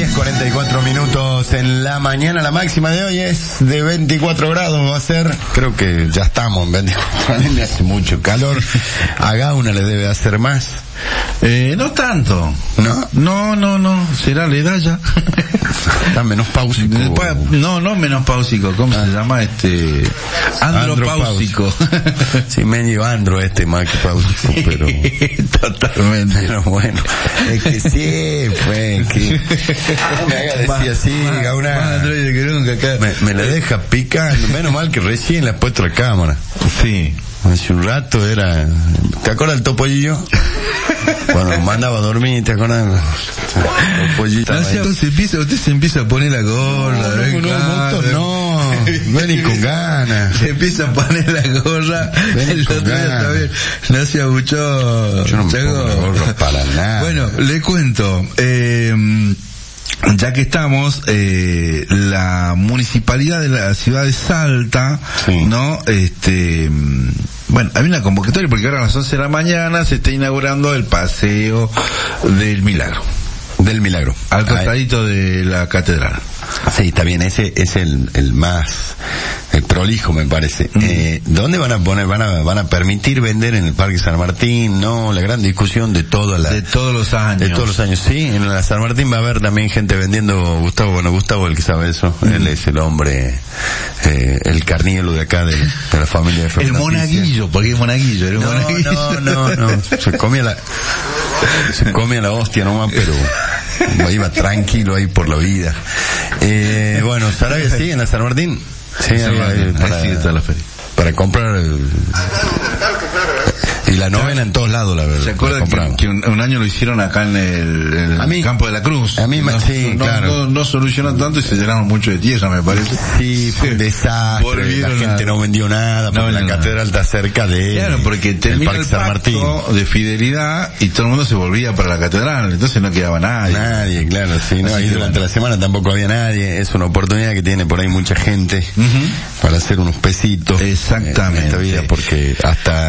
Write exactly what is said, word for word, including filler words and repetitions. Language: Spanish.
cuarenta y cuatro minutos en la mañana. La máxima de hoy es de veinticuatro grados. Va a ser, creo que ya estamos en veinticuatro. Le hace mucho calor. A Gauna le debe hacer más. Eh, no tanto. ¿No? No, no, no. Será la edad ya. Está menopáusico. No, no menopáusico. ¿Cómo ah. se llama? Este... Andropáusico. Sí, medio andro este, más que páusico, pero... Totalmente. Pero bueno. Es que sí, pues, que... No me haga decir así, Gauna. Más androide que nunca acá. Me, me la deja picando. Menos mal que recién le ha puesto la cámara. Sí. Hace un rato era... ¿Te acuerdas del Topollillo? Cuando nos mandaba a dormir, ¿te acuerdas? Topollito. No, usted se empieza, usted se empieza a poner la gorra. No, no, no, claro. no, vení con ganas. Se empieza a poner la gorra. Vení el con otro día ganas. también. No se abuchó. Yo no me pongo la gorra para nada. Bueno, le cuento. Eh... Ya que estamos, eh, la municipalidad de la ciudad de Salta, sí. ¿no? Este, bueno, hay una convocatoria porque ahora a las once de la mañana se está inaugurando el paseo del Milagro. Del Milagro. Al costadito de la catedral. Sí, está bien, ese es el, el más, el prolijo me parece. Mm. Eh, ¿dónde van a poner, van a, van a permitir vender en el Parque San Martín? No, la gran discusión de toda la... De todos los años. De todos los años, sí, en la San Martín va a haber también gente vendiendo, Gustavo, bueno, Gustavo el que sabe eso, mm. él es el hombre, eh, el carnielo de acá de, de la familia de Fernández. El monaguillo, porque es monaguillo, el no, monaguillo. No, no, no, se comía la, se comía la hostia nomás, pero... iba tranquilo ahí por la vida. Eh, bueno, Sarabia sí, en la San Martín. Sí, sí, ahí, ahí, para, sí está la feria. Para comprar el, y la novena en todos lados, la verdad. ¿Se acuerda que, que un, un año lo hicieron acá en el, en el mí, campo de la Cruz? A mí, no, sí, no, claro. No, no solucionó tanto y se llenaron mucho de tierra, me parece. Sí, fue un desastre. Volvieron la gente a... no vendió nada porque no, la no, catedral está cerca de... Claro, porque terminó el, el San Martín de fidelidad y todo el mundo se volvía para la catedral, entonces no quedaba nadie. Nadie, claro, sí, no, ahí durante la semana tampoco había nadie, es una oportunidad que tiene por ahí mucha gente uh-huh. para hacer unos pesitos. Exactamente. En esta vida porque hasta